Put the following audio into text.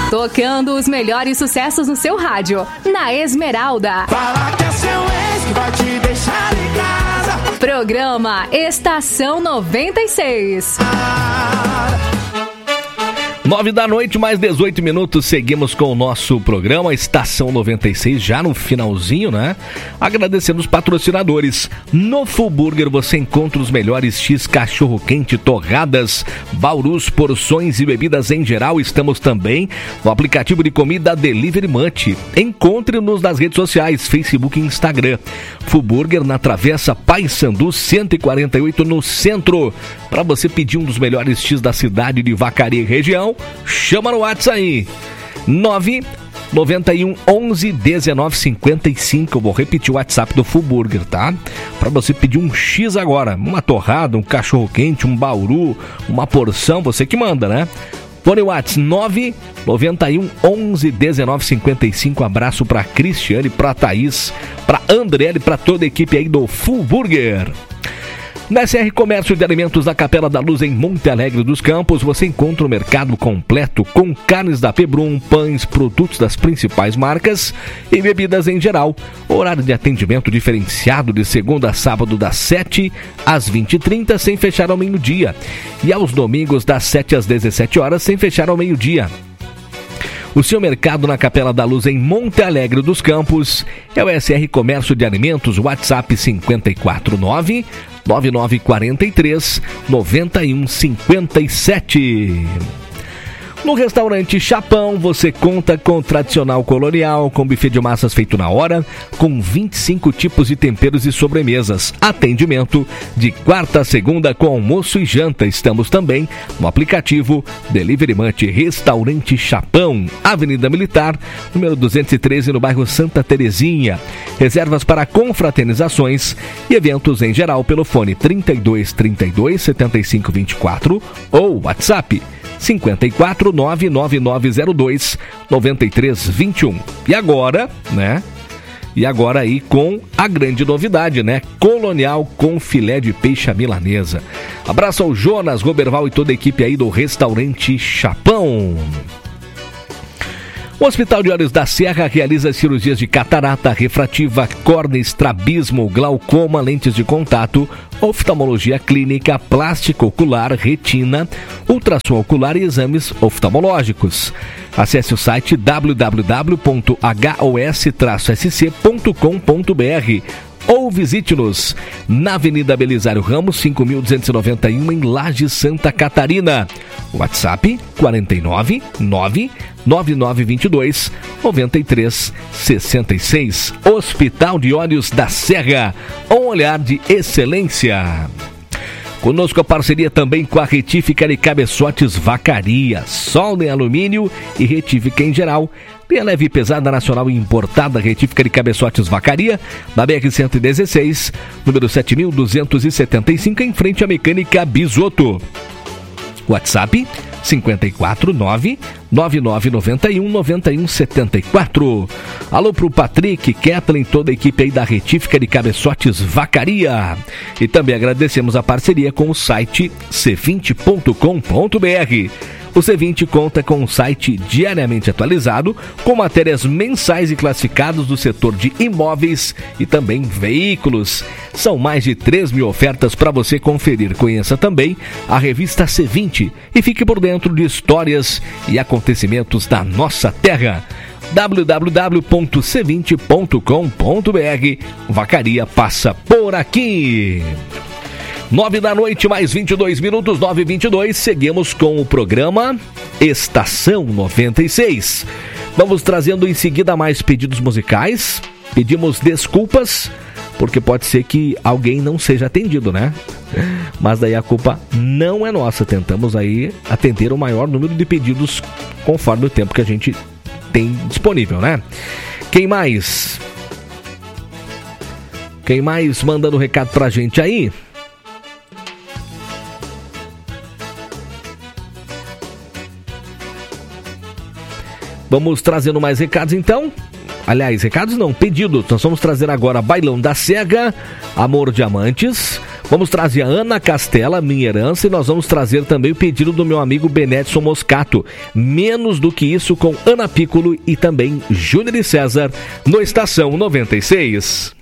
Tocando os melhores sucessos no seu rádio, na Esmeralda. Fala que é seu ex que vai te deixar em casa. Programa Estação 96. 9 da noite, mais 18 minutos, seguimos com o nosso programa Estação 96, já no finalzinho, né? Agradecendo os patrocinadores. No Full Burger você encontra os melhores X cachorro-quente, torradas, baurus, porções e bebidas em geral. Estamos também no aplicativo de comida Delivery Munch. Encontre-nos nas redes sociais, Facebook e Instagram. Full Burger na Travessa Paissandu 148 no centro. Para você pedir um dos melhores X da cidade de Vacaria e região, chama no WhatsApp aí, 991 11 19 55. Eu vou repetir o WhatsApp do Full Burger, tá? Para você pedir um X agora, uma torrada, um cachorro-quente, um bauru, uma porção, você que manda, né? Fone WhatsApp 991 11 19 55. Abraço para Cristiane, para Thaís, para Andriele, para toda a equipe aí do Full Burger. Na SR Comércio de Alimentos da Capela da Luz, em Monte Alegre dos Campos, você encontra o mercado completo com carnes da Pebrum, pães, produtos das principais marcas e bebidas em geral. Horário de atendimento diferenciado de segunda a sábado das 7 às 20h30, sem fechar ao meio-dia. E aos domingos das 7 às 17 horas, sem fechar ao meio-dia. O seu mercado na Capela da Luz, em Monte Alegre dos Campos, é o SR Comércio de Alimentos, WhatsApp 549 9943 9157. No restaurante Chapão, você conta com tradicional colonial, com buffet de massas feito na hora, com 25 tipos de temperos e sobremesas. Atendimento de quarta a segunda com almoço e janta. Estamos também no aplicativo Delivery Munch. Restaurante Chapão, Avenida Militar, número 213, no bairro Santa Terezinha. Reservas para confraternizações e eventos em geral pelo fone 3232 7524 ou WhatsApp 54 99902 9321. E agora, né? E agora aí com a grande novidade, né? Colonial com filé de peixe à milanesa. Abraço ao Jonas, Roberval e toda a equipe aí do restaurante Chapão. O Hospital de Olhos da Serra realiza cirurgias de catarata, refrativa, córnea, estrabismo, glaucoma, lentes de contato, oftalmologia clínica, plástica ocular, retina, ultrassom ocular e exames oftalmológicos. Acesse o site www.hos-sc.com.br ou visite-nos na Avenida Belisário Ramos, 5.291, em Lages, Santa Catarina. WhatsApp 49 99922 9366. Hospital de Olhos da Serra, um olhar de excelência. Conosco a parceria também com a Retífica de Cabeçotes Vacaria, solda em alumínio e retífica em geral. Tem a leve e pesada nacional importada Retífica de Cabeçotes Vacaria, na BR-116, número 7275, em frente à Mecânica Bisotto. WhatsApp 549 9991 9174. Alô pro Patrick, Kathleen, toda a equipe aí da Retífica de Cabeçotes Vacaria. E também agradecemos a parceria com o site c20.com.br. O C20 conta com um site diariamente atualizado, com matérias mensais e classificados do setor de imóveis e também veículos. São mais de 3 mil ofertas para você conferir. Conheça também a revista C20 e fique por dentro de histórias e acontecimentos da nossa terra. www.c20.com.br. Vacaria passa por aqui. 9 da noite, mais 22 minutos, 9h22, seguimos com o programa Estação 96. Vamos trazendo em seguida mais pedidos musicais. Pedimos desculpas, porque pode ser que alguém não seja atendido, né? Mas daí a culpa não é nossa. Tentamos aí atender o maior número de pedidos conforme o tempo que a gente tem disponível, né? Quem mais? Quem mais mandando recado pra gente aí? Vamos trazendo mais recados então. Aliás, recados não, pedidos. Nós vamos trazer agora Bailão da Cega, Amor Diamantes, Vamos trazer a Ana Castela, Minha Herança, e nós vamos trazer também o pedido do meu amigo Benedson Moscato. Menos do que isso com Ana Piccolo e também Júnior e César no Estação 96.